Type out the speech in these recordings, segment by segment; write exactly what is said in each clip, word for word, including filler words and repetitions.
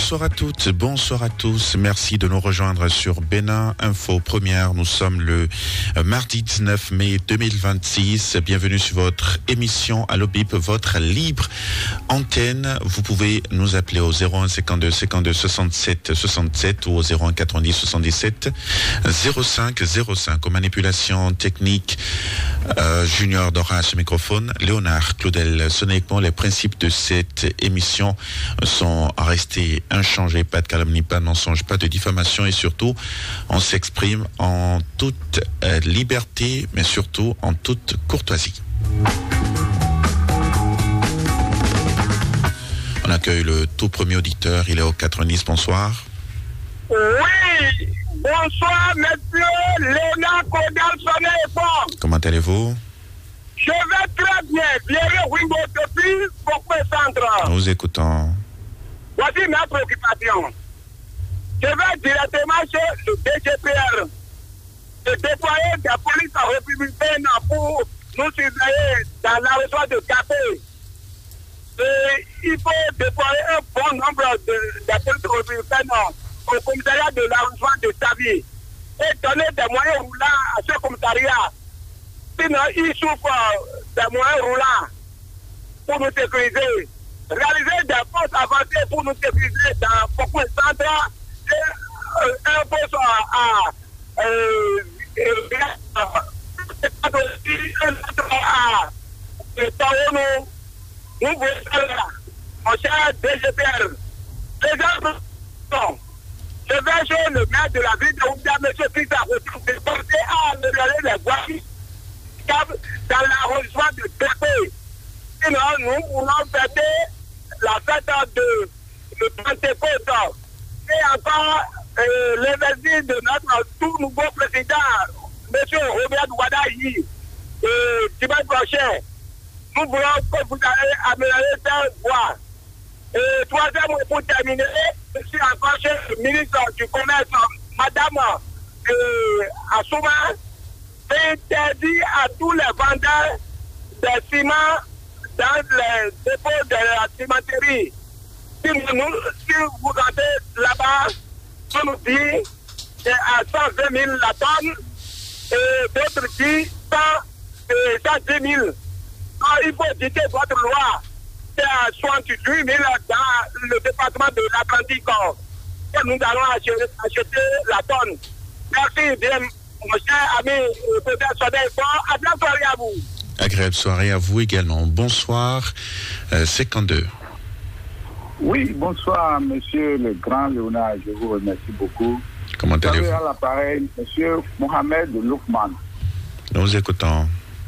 Bonsoir à toutes, bonsoir à tous. Merci de nous rejoindre sur Bénin Info Première. Nous sommes le mardi dix-neuf mai deux mille vingt-six. Bienvenue sur votre émission Allo Bip, votre libre antenne. Vous pouvez nous appeler au zéro un cinquante-deux cinquante-deux soixante-sept soixante-sept ou au zéro un quatre-vingt-dix soixante-dix-sept zéro cinq zéro cinq. Aux manipulations techniques, euh, Junior Dora ce microphone, Léonard Claudel Sonnequement. Les principes de cette émission sont restés inchangés. Pas de calomnie, pas de mensonge, pas de diffamation et surtout, on s'exprime en toute euh, liberté, mais surtout en toute courtoisie. On accueille le tout premier auditeur, il est au quatre-vingt-dix, bonsoir. Oui, bonsoir monsieur Léonard Claudel Sonnequement. Comment allez-vous? Je vais très bien, Pierre Wingo depuis Pokwe Centre. Nous écoutons. Voici ma préoccupation. Je vais directement chez le D G P R de déployer des polices républicaines pour nous surveiller dans l'arrondissement de Capé. Et il faut déployer un bon nombre de, de polices républicaines au commissariat de l'arrondissement de Tavi et donner des moyens roulants à ce commissariat. Sinon, il souffre des moyens roulants pour nous sécuriser. Réaliser des postes avancés pour nous sécuriser dans beaucoup de centres et euh, un poste à, à, euh, à nous, nous voulons faire mon cher D G P R. Les gens sont. Je vais chez le maire de la ville de Oubia, M. Christophe, de porter à améliorer les voies dans l'arrondissement de Capé. Sinon, nous voulons fêter la fête de, de Pentecôte. Et encore euh, l'investiture de notre tout nouveau président, M. Robert Ouadayi, euh, dimanche prochain. Nous voulons que vous allez améliorer cette voie. Et troisième, pour terminer, je suis encore chez le ministre du Commerce, Madame euh, Assouma, interdit à tous les vendeurs de ciment dans les dépôts de la cimenterie. Si vous, nous, si vous rentrez là-bas, on nous dit c'est à cent vingt mille la tonne et d'autres disent cent dix mille. Alors, il faut dicter votre loi. C'est à soixante-huit mille dans le département de l'Atlantique. Et nous allons acheter, acheter la tonne. Merci bien, mon cher ami, peut-être Sonnequement. À bientôt, soirée à vous. Agréable soirée à vous également. Bonsoir, euh, cinquante-deux. Oui, bonsoir, monsieur le grand Léonard. Je vous remercie beaucoup. Comment allez-vous? À l'appareil, monsieur Mohamed Loukman. Nous écoutons.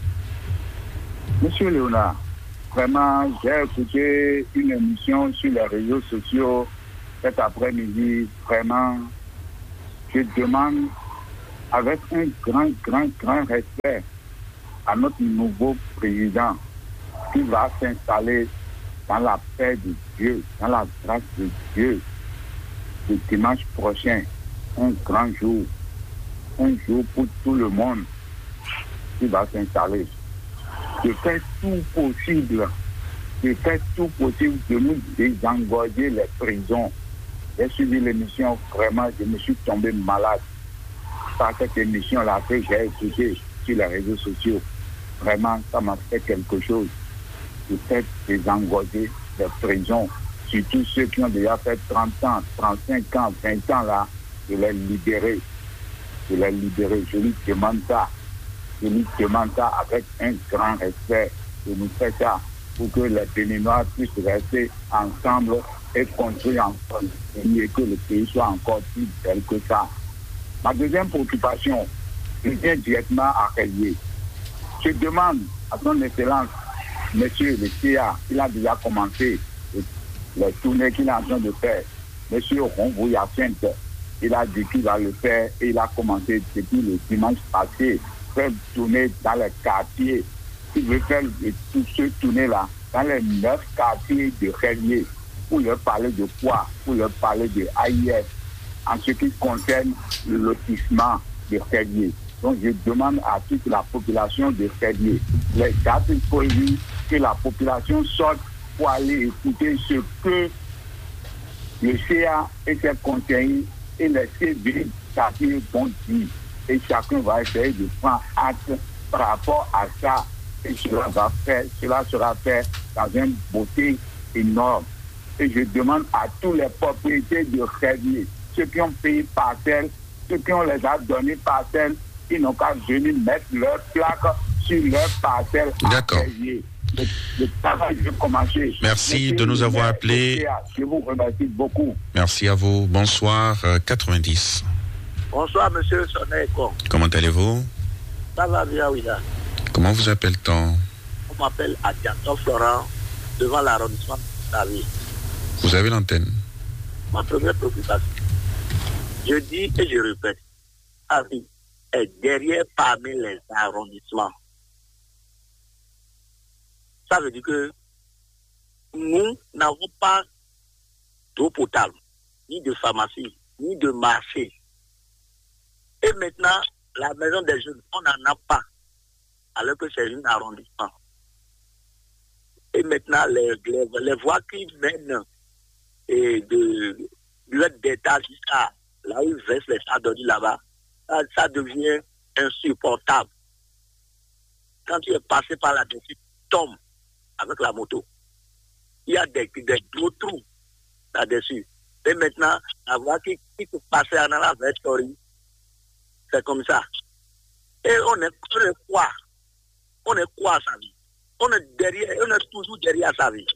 Monsieur Léonard, vraiment, j'ai écouté une émission sur les réseaux sociaux cet après-midi. Vraiment, je demande avec un grand, grand, grand respect à notre nouveau président qui va s'installer dans la paix de Dieu, dans la grâce de Dieu, le dimanche prochain, un grand jour, un jour pour tout le monde qui va s'installer. Je fais tout possible, je fais tout possible de nous désengorger les prisons. J'ai suivi l'émission, vraiment, je me suis tombé malade par cette émission-là que j'ai écoutée sur les réseaux sociaux. Vraiment, ça m'a fait quelque chose. De fait désengorger les prisons, surtout ceux qui ont déjà fait trente ans, trente-cinq ans, vingt ans là, de les libérer. De les libérer. Je lui demande ça. Je lui demande ça avec un grand respect. Je nous fais ça pour que les Béninois puissent rester ensemble et construire ensemble et que le pays soit encore plus bel que ça. Ma deuxième préoccupation, je viens directement à Rélier. Je demande à son excellence, monsieur le C A, il a déjà commencé les tournées qu'il est en train de faire. Monsieur Ronvou-Yacinthe, il a dit qu'il va le faire et il a commencé depuis le dimanche passé, faire tourner dans les quartiers. Il veut faire tout ce tourner-là dans les neuf quartiers de Rélier pour leur parler de quoi? Pour leur parler de A I F en ce qui concerne le lotissement de Rélier. Donc je demande à toute la population de Rélier, les dates prévues, que la population sorte pour aller écouter ce que le C A et ses conseillers et les civils papiers vont dire. Et chacun va essayer de prendre acte par rapport à ça. Et cela va faire, cela sera fait dans une beauté énorme. Et je demande à tous les propriétaires de rêver, ceux qui ont payé parcelle, ceux qui ont les a donnés parcelle, ils n'ont qu'à venir mettre leur plaque sur leur parcelle. D'accord. Le, le travail va commencer. Merci de nous avoir appelés. Je vous remercie beaucoup. Merci à vous. Bonsoir, euh, quatre-vingt-dix. Bonsoir, monsieur Soneko. Comment allez-vous? Ça va bien, oui, là. Comment vous appelle-t-on? On m'appelle Adianto Florent, devant l'arrondissement de Paris. Vous avez l'antenne. Ma première préoccupation, je dis et je répète, Paris est derrière parmi les arrondissements. Ça veut dire que nous n'avons pas d'eau potable, ni de pharmacie, ni de marché. Et maintenant, la maison des jeunes, on n'en a pas, alors que c'est un arrondissement. Et maintenant, les, les, les voies qui mènent et de l'autre d'état jusqu'à là où ils versent les chardonniers là-bas, ça, ça devient insupportable. Quand tu es passé par là-dessus, tu tombes avec la moto. Il y a des, des gros trous là-dessus. Et maintenant, la voie qui, qui se passait en allant vers Tori, c'est comme ça. Et on est, on est quoi? On est quoi à sa vie? On est derrière, on est toujours derrière sa vie.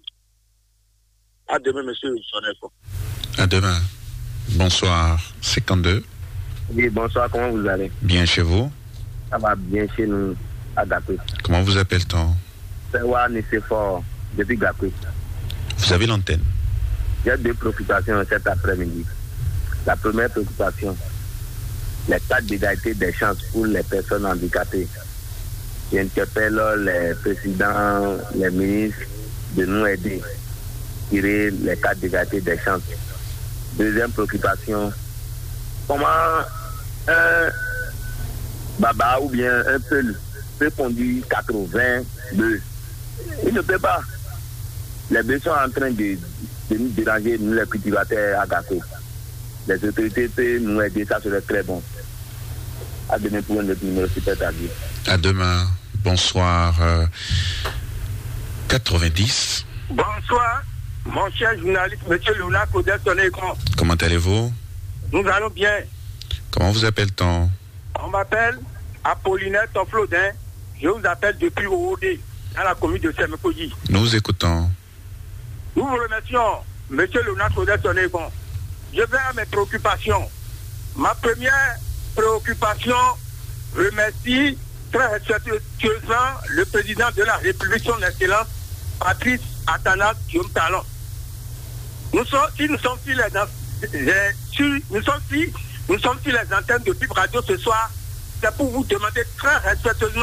À demain, monsieur Soneko. À demain. Bonsoir, cinquante-deux. Oui, bonsoir, comment vous allez? Bien chez vous? Ça va bien chez nous, à Gapé. Comment vous appelle-t-on? C'est Wani, c'est fort, depuis Gapé. Vous avez l'antenne. J'ai deux préoccupations cet après-midi. La première préoccupation, les cas d'égalité des chances pour les personnes handicapées. J'interpelle les présidents, les ministres de nous aider à tirer les cas d'égalité des chances. Deuxième préoccupation, comment un baba ou bien un peul peut conduire quatre-vingts bœufs? Il ne peut pas. Les bœufs sont en train de, de nous déranger, nous les cultivateurs à Gako. Les autorités peuvent nous aider, ça serait très bon. À demain pour un autre numéro, super tardi. À demain. Bonsoir. Euh, quatre-vingt-dix. Bonsoir, mon cher journaliste, monsieur Luna Claudel Soneko. Comment allez-vous? Nous allons bien. Comment vous appelle-t-on? On m'appelle Apollinaire Toflodin. Je vous appelle depuis Oodé, dans la commune de Semekoji. Nous vous écoutons. Nous vous remercions, monsieur Luna Claudel Soneko. Je vais à mes préoccupations. Ma première préoccupation remercie très respectueusement le président de la République, son Excellence, Patrice Athanas Guillaume Talon. Nous sommes, si nous sommes sur les, les si nous sommes si nous sommes sur les antennes de Bip Radio ce soir, c'est pour vous demander très respectueusement